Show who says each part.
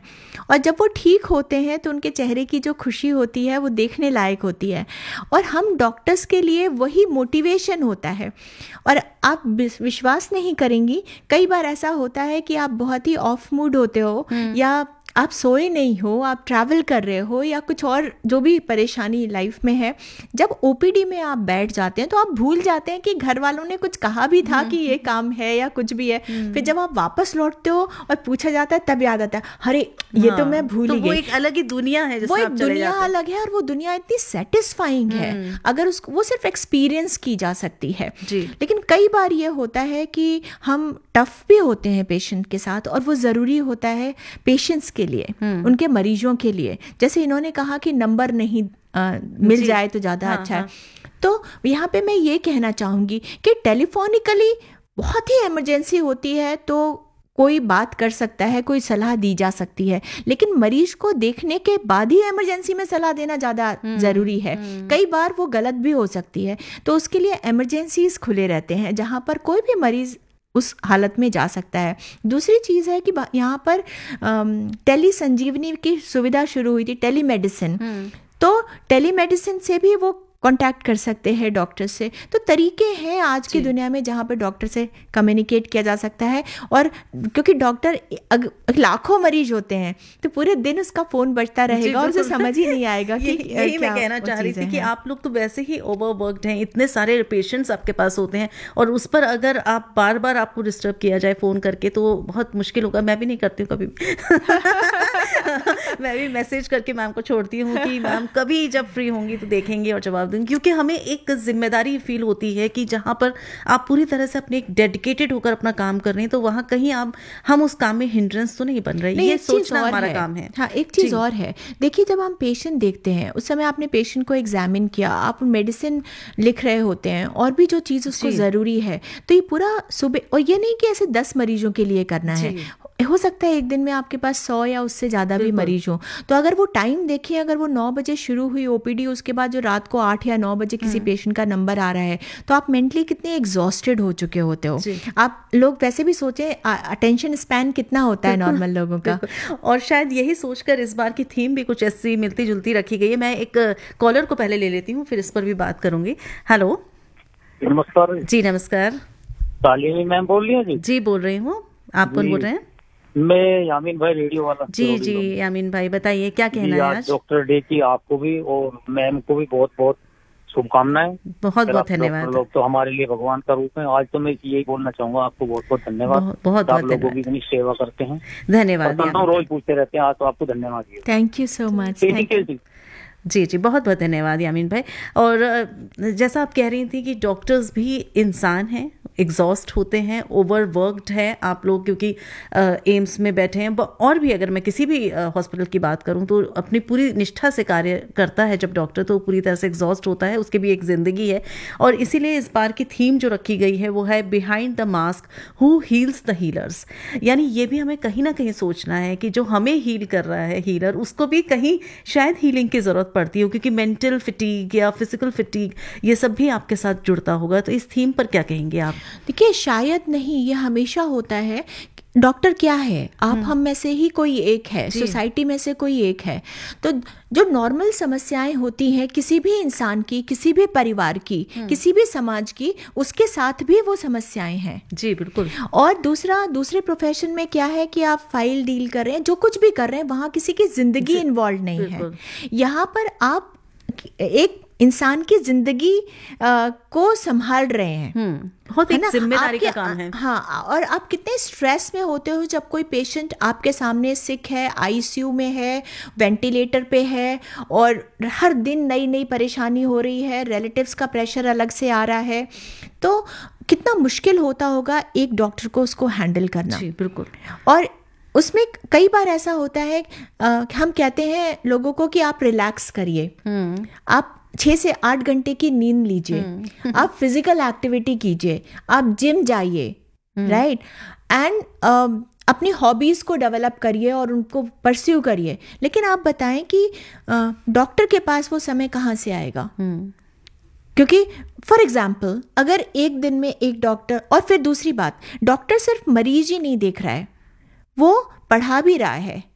Speaker 1: और जब वो ठीक होते हैं तो उनके चेहरे की जो खुशी होती है वो देखने लायक होती है, और हम डॉक्टर्स के लिए वही मोटिवेशन होता है। और आप विश्वास नहीं करेंगी, कई बार ऐसा होता है कि आप बहुत ही ऑफ मूड होते हो, या आप सोए नहीं हो, आप ट्रैवल कर रहे हो, या कुछ और जो भी परेशानी लाइफ में है, जब ओपीडी में आप बैठ जाते हैं तो आप भूल जाते हैं कि घर वालों ने कुछ कहा भी था कि ये काम है या कुछ भी है। फिर जब आप वापस लौटते हो और पूछा जाता है तब याद आता है, अरे ये तो मैं भूल ही गई।
Speaker 2: वो एक अलग ही दुनिया है,
Speaker 1: वो एक दुनिया अलग है, और वो दुनिया इतनी सेटिस्फाइंग है अगर उसको वो सिर्फ एक्सपीरियंस की जा सकती है। लेकिन कई बार ये होता है कि हम टफ भी होते हैं पेशेंट के साथ, और वो ज़रूरी होता है पेशेंट्स के लिए, उनके मरीजों के लिए। जैसे इन्होंने कहा कि नंबर नहीं मिल जाए तो ज़्यादा अच्छा है, तो यहाँ पे मैं ये कहना चाहूँगी कि टेलीफोनिकली बहुत ही इमरजेंसी होती है तो कोई बात कर सकता है, कोई सलाह दी जा सकती है, लेकिन मरीज को देखने के बाद ही इमरजेंसी में सलाह देना ज़्यादा ज़रूरी है। कई बार वो गलत भी हो सकती है, तो उसके लिए इमरजेंसीज खुले रहते हैं जहाँ पर कोई भी मरीज़ उस हालत में जा सकता है। दूसरी चीज़ है कि यहाँ पर टेली संजीवनी की सुविधा शुरू हुई थी, टेलीमेडिसिन। तो टेलीमेडिसिन से भी वो कांटेक्ट कर सकते हैं डॉक्टर से। तो तरीके हैं आज की दुनिया में जहाँ पर डॉक्टर से कम्युनिकेट किया जा सकता है, और क्योंकि डॉक्टर लाखों मरीज होते हैं तो पूरे दिन उसका फ़ोन बजता रहेगा और उसे समझ ही नहीं आएगा कि
Speaker 2: यही मैं कहना चाह रही थी कि आप लोग तो वैसे ही ओवरवर्क्ड हैं, इतने सारे पेशेंट्स आपके पास होते हैं, और उस पर अगर आप बार बार आपको डिस्टर्ब किया जाए फ़ोन करके तो बहुत मुश्किल होगा। मैं भी नहीं करती हूँ कभी मैं भी मैसेज करके मैम को छोड़ती हूँ कि मैम कभी जब फ्री होंगी तो देखेंगे और जवाब देंगे, क्योंकि हमें एक जिम्मेदारी फील होती है कि जहाँ पर आप पूरी तरह से अपने एक डेडिकेटेड होकर अपना काम कर रहे हैं तो वहाँ कहीं हम उस काम में हिंड्रेंस तो नहीं बन रही। ये सोचना हमारा काम है।
Speaker 1: हाँ, एक चीज़ और है, देखिए जब हम पेशेंट देखते हैं उस समय आपने पेशेंट को एग्जामिन किया, आप मेडिसिन लिख रहे होते हैं और भी जो चीज़ उसको ज़रूरी है, तो ये पूरा सुबह, और ये नहीं कि ऐसे 10 मरीजों के लिए करना है, हो सकता है एक दिन में आपके पास 100 या उससे ज़्यादा भी मरीज हो, तो अगर वो टाइम देखिए, अगर वो 9 बजे शुरू हुई ओपीडी, उसके बाद जो रात को 8 या 9 बजे किसी पेशेंट का नंबर आ रहा है, तो आप मेंटली कितने एग्जॉस्टेड हो चुके होते हो। आप लोग वैसे भी सोचें अटेंशन स्पैन कितना होता है नॉर्मल लोगों का,
Speaker 2: और शायद यही सोचकर इस बार की थीम भी कुछ ऐसी मिलती जुलती रखी गई है। मैं एक कॉलर को पहले ले लेती हूँ, फिर इस पर भी बात करूंगी। हेलो,
Speaker 3: नमस्कार
Speaker 2: जी। नमस्कार,
Speaker 3: शालिनी मैम बोल रही हैं?
Speaker 2: जी बोल रही हूँ। आप कौन बोल रहे हैं?
Speaker 3: मैं यामीन भाई, रेडियो वाला।
Speaker 2: जी यामीन भाई बताइए, क्या कहना है आज
Speaker 3: डॉक्टर डे की आपको भी और मैम को भी बहुत बहुत शुभकामनाएं।
Speaker 2: बहुत बहुत धन्यवाद।
Speaker 3: लोग तो हमारे लिए भगवान का रूप है। आज तो मैं यही बोलना चाहूंगा, आपको बहुत बहुत धन्यवाद।
Speaker 2: बहुत
Speaker 3: आप लोगों की इतनी सेवा करते हैं,
Speaker 2: धन्यवाद।
Speaker 3: रोज पूछते रहते हैं, आज तो आपको धन्यवाद।
Speaker 1: Thank you so much.
Speaker 2: जी बहुत बहुत धन्यवाद यामीन भाई। और जैसा आप कह रही थी कि डॉक्टर्स भी इंसान हैं, एग्जॉस्ट होते हैं, ओवरवर्क्ड हैं आप लोग, क्योंकि एम्स में बैठे हैं, और भी अगर मैं किसी भी हॉस्पिटल की बात करूं तो अपनी पूरी निष्ठा से कार्य करता है जब डॉक्टर, तो पूरी तरह से एग्जॉस्ट होता है, उसकी भी एक ज़िंदगी है। और इसीलिए इस बार की थीम जो रखी गई है वो है behind the mask who heels the healers. यानी ये भी हमें कहीं ना कहीं सोचना है कि जो हमें हील कर रहा है हीलर, उसको भी कहीं शायद हीलिंग की ज़रूरत पड़ती हो, क्योंकि मेंटल फिटीग या फिजिकल फिटीग ये सब भी आपके साथ जुड़ता होगा। तो इस थीम पर क्या कहेंगे आप?
Speaker 1: देखिए, शायद नहीं, ये हमेशा होता है। डॉक्टर क्या है, आप हम में से ही कोई एक है, सोसाइटी में से कोई एक है। तो जो नॉर्मल समस्याएं होती हैं किसी भी इंसान की, किसी भी परिवार की, किसी भी समाज की, उसके साथ भी वो समस्याएं हैं।
Speaker 2: जी बिल्कुल।
Speaker 1: और दूसरे प्रोफेशन में क्या है कि आप फाइल डील कर रहे हैं, जो कुछ भी कर रहे हैं, वहाँ किसी की जिंदगी इन्वॉल्व नहीं है। यहाँ पर आप एक इंसान की जिंदगी को संभाल रहे हैं,
Speaker 2: बहुत एक जिम्मेदारी का काम है।
Speaker 1: हाँ, और आप कितने स्ट्रेस में होते हो जब कोई पेशेंट आपके सामने सिक है, आईसीयू में है, वेंटिलेटर पे है, और हर दिन नई नई परेशानी हो रही है, रिलेटिव्स का प्रेशर अलग से आ रहा है, तो कितना मुश्किल होता होगा एक डॉक्टर को उसको हैंडल करना।
Speaker 2: जी बिल्कुल।
Speaker 1: और उसमें कई बार ऐसा होता है, हम कहते हैं लोगों को कि आप रिलैक्स करिए, आप 6 से 8 घंटे की नींद लीजिए, आप फिजिकल एक्टिविटी कीजिए, आप जिम जाइए, राइट, एंड अपनी हॉबीज़ को डेवलप करिए और उनको परस्यू करिए। लेकिन आप बताएं कि डॉक्टर के पास वो समय कहाँ से आएगा? क्योंकि फॉर एग्जाम्पल, अगर एक दिन में एक डॉक्टर, और फिर दूसरी बात, डॉक्टर सिर्फ मरीज ही नहीं देख रहा है, वो पढ़ा भी रहा है,